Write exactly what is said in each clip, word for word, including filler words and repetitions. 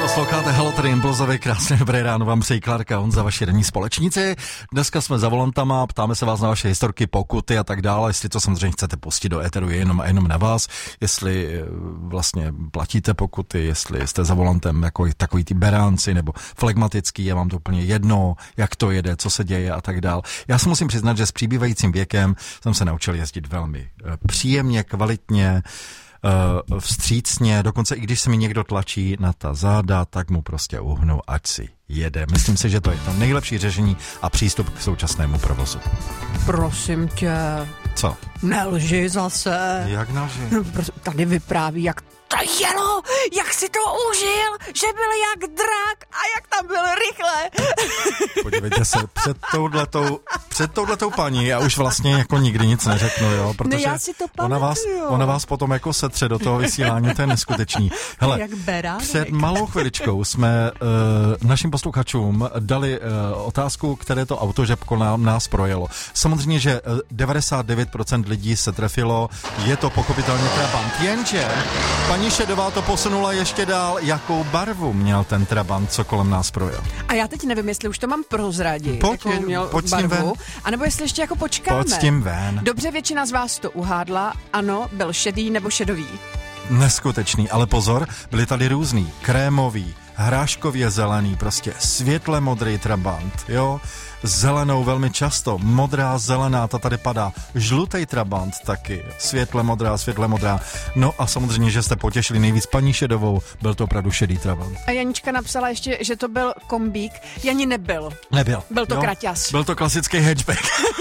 Posloucháte Hello, tady Impulzově, krásné dobré ráno vám přejí Klárka Honza, vaši ranní společníci. Dneska jsme za volantama, ptáme se vás na vaše historky, pokuty a tak dále, jestli to samozřejmě chcete pustit do éteru, je jenom a jenom na vás, jestli vlastně platíte pokuty, jestli jste za volantem jako takový ty beránci nebo flegmatický, je vám to úplně jedno, jak to jede, co se děje a tak dále. Já si musím přiznat, že s přibývajícím věkem jsem se naučil jezdit velmi příjemně, kvalitně, Uh, vstřícně, dokonce i když se mi někdo tlačí na ta záda, tak mu prostě uhnu, ať si jede. Myslím si, že to je to nejlepší řešení a přístup k současnému provozu. Prosím tě. Co? Nelži zase. Jak nelži? Tady vypráví, jak to jelo, jak si to užil, že byl jak drak a jak tam byl rychle. Podívejte se, před touhletou, před touhletou paní já už vlastně jako nikdy nic neřeknu, jo, protože ne, já si to ona, vás, ona vás potom jako setře do toho vysílání, to je neskutečný. Hele, jak beránek. Před malou chviličkou jsme uh, našim posluchačům dali uh, otázku, které to auto žebko nám, nás projelo. Samozřejmě, že uh, devadesát devět procent lidí se trefilo, je to pochopitelně Trabant, jenže paní Šedová to posunula ještě dál, jakou barvu měl ten Trabant, co kolem nás projel. A já teď nevím, jestli už to mám prozradit, Pojď, jakou měl pojď barvu, ven. anebo jestli ještě jako počkáme. Pojď s tím ven. Dobře, většina z vás to uhádla, ano, byl šedý nebo šedový. Neskutečný, ale pozor, byli tady různý, krémový, hráškově zelený, prostě světle modrý Trabant, jo, zelenou velmi často, modrá, zelená, ta tady padá, žlutý Trabant taky, světle modrá, světle modrá, no a samozřejmě, že jste potěšili nejvíc paní Šedovou, byl to opravdu šedý Trabant. A Janička napsala ještě, že to byl kombík, Jani nebyl. Nebyl. Byl to jo? kraťas. Byl to klasický hatchback.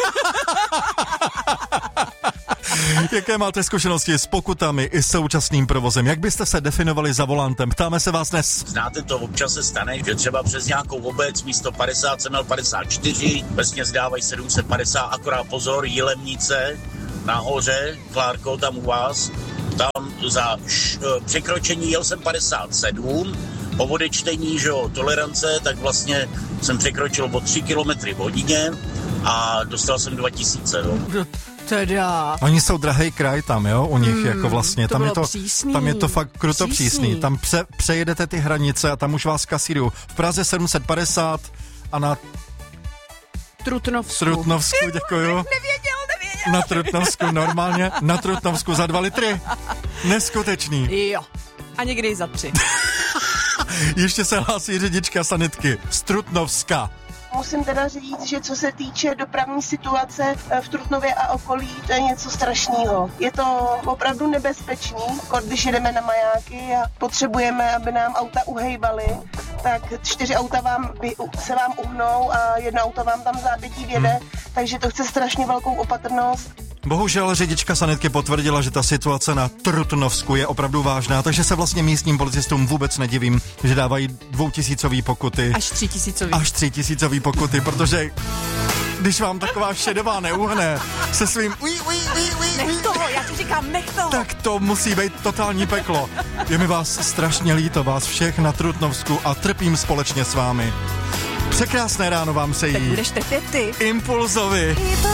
Jaké máte zkušenosti s pokutami i s současným provozem? Jak byste se definovali za volantem? Ptáme se vás dnes. Znáte to, občas se stane, že třeba přes nějakou obec místo padesát jsem měl padesát čtyři, vesně zdávají sedm set padesát, akorát pozor, Jilemnice, nahoře, Klárko, tam u vás, tam za š, překročení jel jsem padesát sedm, po odečtení, že jo, tolerance, tak vlastně jsem překročil o tři kilometry v hodině a dostal jsem dva tisíce, no. Teda. Oni jsou drahej kraj tam, jo, u nich hmm, jako vlastně, to tam je to, přísný. tam je to fakt kruto přísný. přísný, tam pře, přejedete ty hranice a tam už vás kasírují. V Praze sedm set padesát a na Trutnovsku. Trutnovsku, děkuju. Nevěděl, nevěděl. Na Trutnovsku normálně, na Trutnovsku za dva litry. Neskutečný. Jo, a někdy i za tři. Ještě se hlásí řidička sanitky z Trutnovska. Musím teda říct, že co se týče dopravní situace v Trutnově a okolí, to je něco strašného. Je to opravdu nebezpečný, když jedeme na majáky a potřebujeme, aby nám auta uhejbaly, tak čtyři auta vám, se vám uhnou a jedno auto vám tam zábětí vjede, hmm. takže to chce strašně velkou opatrnost. Bohužel řidička sanitky potvrdila, že ta situace na Trutnovsku je opravdu vážná, takže se vlastně místním policistům vůbec nedivím, že dávají dvoutisícový pokuty. Až třítisícový. Až třítisícový pokuty, protože když vám taková Šedová neuhne se svým uj, uj, uj, uj, nech toho, já ti říkám, nech toho. Tak to musí být totální peklo. Je mi vás strašně líto, vás všech na Trutnovsku a trpím společně s vámi. Překrásné ráno vám přejí. Tak budeš trpět ty. Impulzovi.